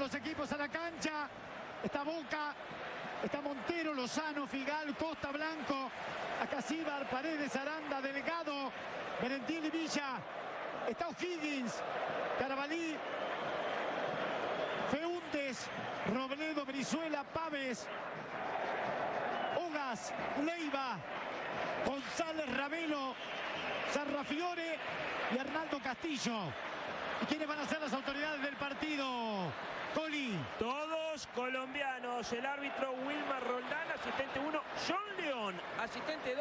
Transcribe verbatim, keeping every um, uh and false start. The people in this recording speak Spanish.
los equipos a la cancha. Está Boca, está Montero, Lozano, Figal, Costa, Blanco. Acá Cibar, Paredes, Aranda, Delgado, Merentiel y Villa. Está O'Higgins, Carabalí, Feúntes, Robledo, Brizuela, Paves, Ogas, Leiva, González, Ravelo, Sarrafiore y Arnaldo Castillo. ¿Y quiénes van a ser las autoridades del partido? Coli. Todos colombianos. El árbitro Wilmar Roldán, asistente uno, John León, asistente dos.